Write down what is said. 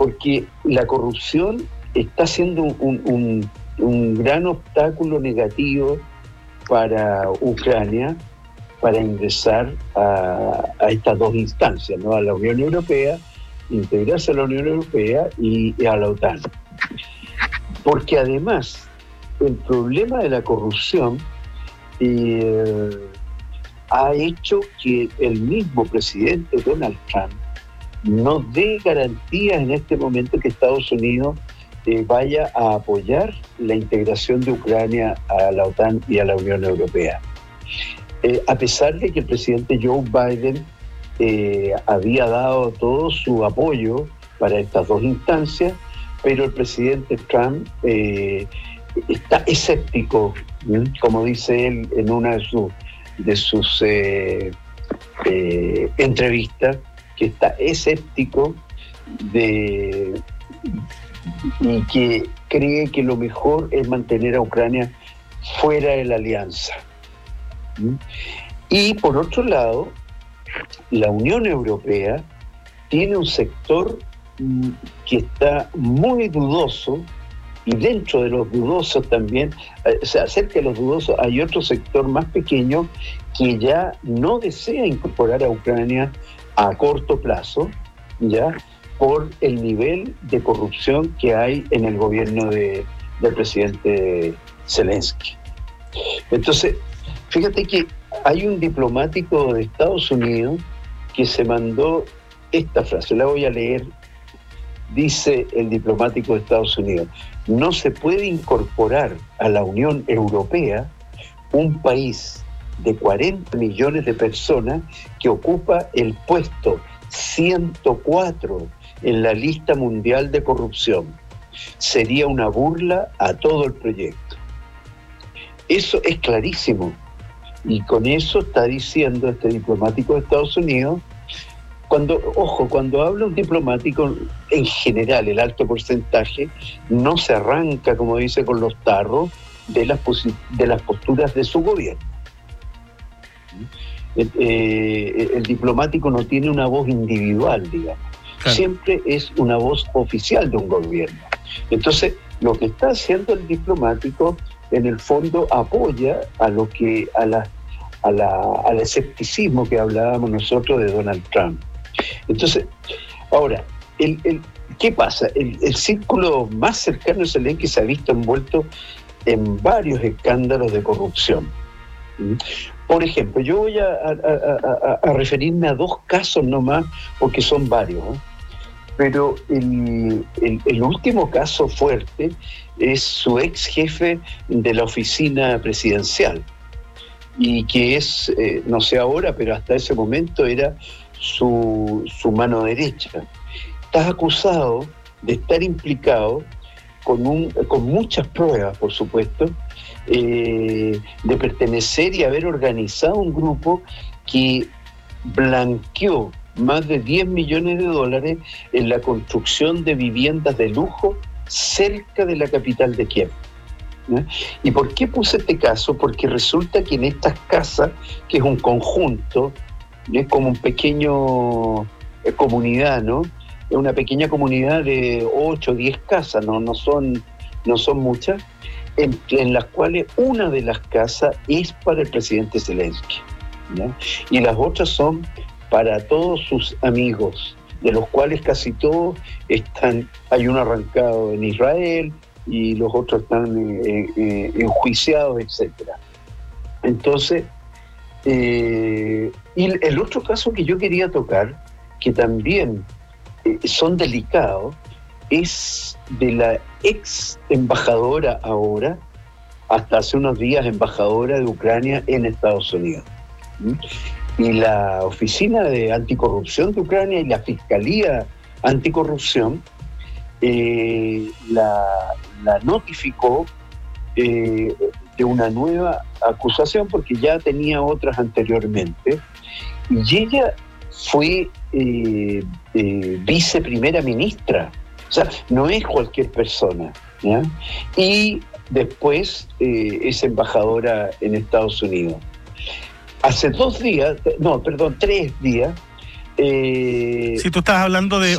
porque la corrupción está siendo un gran obstáculo negativo para Ucrania para ingresar a estas dos instancias, ¿no? A la Unión Europea, integrarse a la Unión Europea y a la OTAN. Porque además el problema de la corrupción ha hecho que el mismo presidente Donald Trump no dé garantías en este momento que Estados Unidos vaya a apoyar la integración de Ucrania a la OTAN y a la Unión Europea. A pesar de que el presidente Joe Biden había dado todo su apoyo para estas dos instancias, pero el presidente Trump está escéptico, como dice él en una de sus entrevistas, que está escéptico y que cree que lo mejor es mantener a Ucrania fuera de la alianza. Y por otro lado, la Unión Europea tiene un sector que está muy dudoso, y dentro de los dudosos también, o sea, cerca de los dudosos hay otro sector más pequeño que ya no desea incorporar a Ucrania a corto plazo, ya por el nivel de corrupción que hay en el gobierno del presidente Zelensky. Entonces, fíjate que hay un diplomático de Estados Unidos que se mandó esta frase, la voy a leer. Dice el diplomático de Estados Unidos: no se puede incorporar a la Unión Europea un país de 40 millones de personas que ocupa el puesto 104 en la lista mundial de corrupción. Sería una burla a todo el proyecto. Eso es clarísimo. Y con eso está diciendo este diplomático de Estados Unidos. Cuando habla un diplomático, en general, el alto porcentaje no se arranca, como dice, con los tarros de las posturas de su gobierno. El diplomático no tiene una voz individual, digamos. Claro. Siempre es una voz oficial de un gobierno. Entonces, lo que está haciendo el diplomático, en el fondo, apoya al escepticismo que hablábamos nosotros de Donald Trump. Entonces, ahora, ¿qué pasa? El círculo más cercano a Zelensky se ha visto envuelto en varios escándalos de corrupción. Por ejemplo, yo voy a referirme a dos casos nomás, porque son varios, ¿eh? Pero el último caso fuerte es su ex jefe de la oficina presidencial, y que es, no sé ahora, pero hasta ese momento era su mano derecha. Está acusado de estar implicado con muchas pruebas, por supuesto, de pertenecer y haber organizado un grupo que blanqueó más de $10 millones en la construcción de viviendas de lujo cerca de la capital de Kiev. ¿No? ¿Y por qué puse este caso? Porque resulta que en estas casas, que es un conjunto, es como un pequeño comunidad, ¿no? Es una pequeña comunidad de 8 o 10 casas, no son muchas, en las cuales una de las casas es para el presidente Zelensky, ¿no? Y las otras son para todos sus amigos, de los cuales casi todos hay uno arrancado en Israel y los otros están enjuiciados, etcétera. Entonces, y el otro caso que yo quería tocar, que también son delicados, es de la ex embajadora ahora, hasta hace unos días embajadora de Ucrania en Estados Unidos. Y la Oficina de Anticorrupción de Ucrania y la Fiscalía Anticorrupción la notificó de una nueva acusación, porque ya tenía otras anteriormente, y ella fue viceprimera ministra, o sea, no es cualquier persona, ¿ya? Y después es embajadora en Estados Unidos. Hace 3 días... Si tú estás hablando de